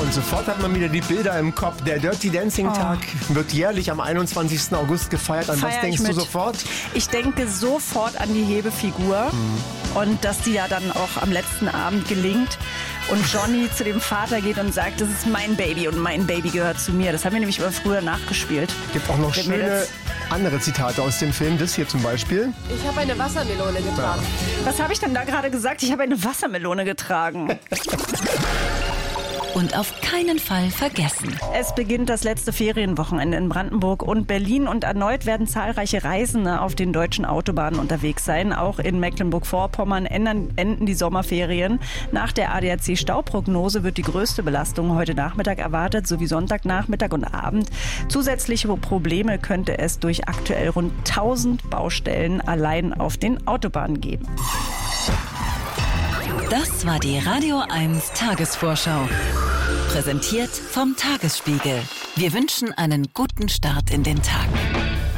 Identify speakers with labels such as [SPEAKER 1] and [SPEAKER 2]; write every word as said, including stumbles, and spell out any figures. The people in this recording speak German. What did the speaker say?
[SPEAKER 1] Und sofort hat man wieder die Bilder im Kopf. Der Dirty Dancing Tag oh. wird jährlich am einundzwanzigsten August gefeiert. An Feier was denkst du sofort?
[SPEAKER 2] Ich denke sofort an die Hebefigur hm. und dass die ja dann auch am letzten Abend gelingt. Und Johnny zu dem Vater geht und sagt, das ist mein Baby und mein Baby gehört zu mir. Das haben wir nämlich immer früher nachgespielt.
[SPEAKER 1] Es gibt auch noch schöne Mädels. andere Zitate aus dem Film. Das hier zum Beispiel.
[SPEAKER 3] Ich habe eine Wassermelone getragen.
[SPEAKER 2] Ja. Was habe ich denn da gerade gesagt? Ich habe eine Wassermelone getragen.
[SPEAKER 4] Und auf keinen Fall vergessen.
[SPEAKER 2] Es beginnt das letzte Ferienwochenende in Brandenburg und Berlin und erneut werden zahlreiche Reisende auf den deutschen Autobahnen unterwegs sein. Auch in Mecklenburg-Vorpommern enden die Sommerferien. Nach der A D A C-Stauprognose wird die größte Belastung heute Nachmittag erwartet, sowie Sonntagnachmittag und Abend. Zusätzliche Probleme könnte es durch aktuell rund tausend Baustellen allein auf den Autobahnen geben.
[SPEAKER 4] Das war die Radio eins Tagesvorschau. Präsentiert vom Tagesspiegel. Wir wünschen einen guten Start in den Tag.